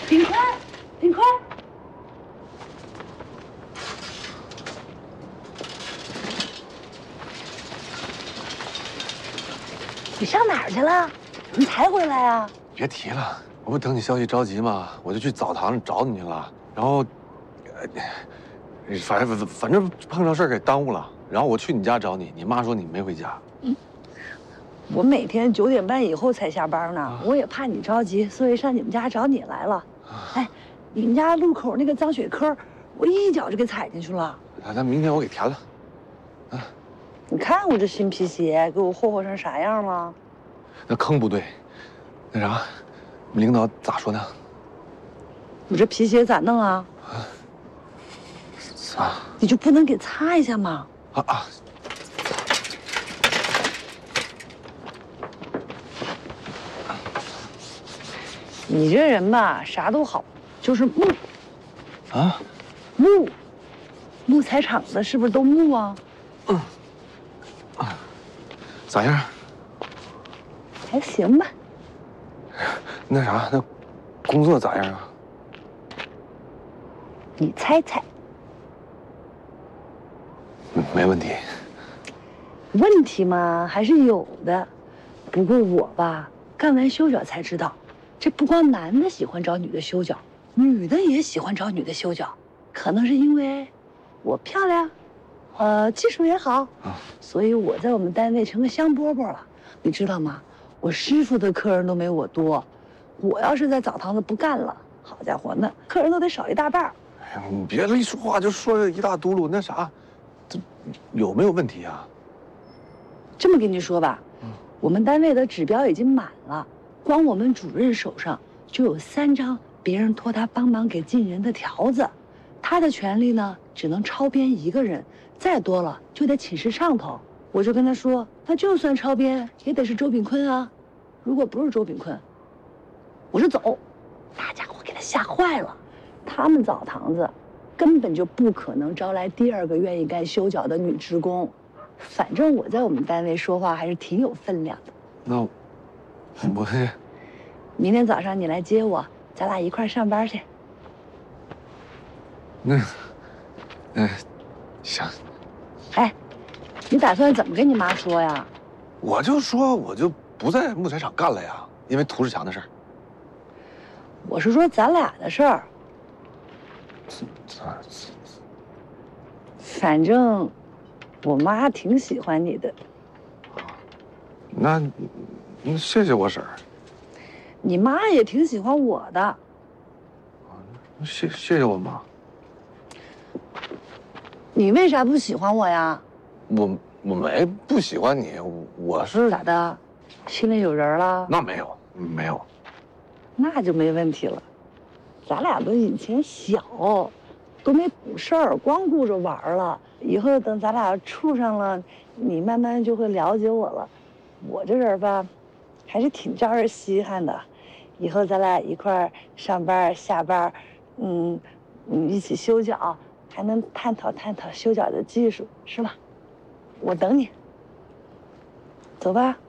冰块，冰块。你上哪儿去了？你才回来啊？ 别提了，我不等你消息着急嘛，我就去澡堂找你去了。然后，反正碰上事儿给耽误了。然后我去你家找你，你妈说你没回家。 我每天9点半以后才下班呢，我也怕你着急，所以上你们家找你来了。哎，你们家路口那个脏水坑，我一脚就给踩进去了。 那明天我给填了。 你看我这新皮鞋给我霍霍成啥样了？ 那坑不对，那啥，领导咋说的？ 我这皮鞋咋弄啊？你就不能给擦一下吗？你这人吧，啥都好，就是木。木材厂子是不是都木啊？ 咋样？ 还行吧。 那啥，那工作咋样啊？ 你猜猜。 没问题。 问题嘛，还是有的。不过我吧，干完修脚才知道，这不光男的喜欢找女的修脚，女的也喜欢找女的修脚。可能是因为我漂亮，技术也好，所以我在我们单位成个香饽饽了。你知道吗？我师傅的客人都没我多。我要是在澡堂子不干了，好家伙，那客人都得少一大半。 哎呀，你别一说话就说一大嘟噜，那啥，这有没有问题啊？ 这么跟你说吧，我们单位的指标已经满了，光我们主任手上就有3张别人托他帮忙给进人的条子，他的权利呢只能超编1个人，再多了就得请示上头。我就跟他说，那就算超编也得是周炳坤啊，如果不是周炳坤，我就走。那家伙给他吓坏了，他们澡堂子根本就不可能招来第2个愿意干修脚的女职工。反正我在我们单位说话还是挺有分量的。 那我明天早上你来接我，咱俩一块儿上班去。 行。 哎，你打算怎么跟你妈说呀？ 我就说我就不在木材厂干了呀，因为涂世强的事儿。 我是说咱俩的事儿。反正我妈挺喜欢你的。 那谢谢我婶儿。 你妈也挺喜欢我的。 谢谢我妈。 你为啥不喜欢我呀？ 我没不喜欢你，我是咋的？心里有人了？ 那没有。 那就没问题了。咱俩都以前小，都没补事儿，光顾着玩了。以后等咱俩处上了，你慢慢就会了解我了。我这人吧，还是挺招人稀罕的。以后咱俩一块儿上班下班，一起修脚，还能探讨修脚的技术，是吧？我等你。走吧。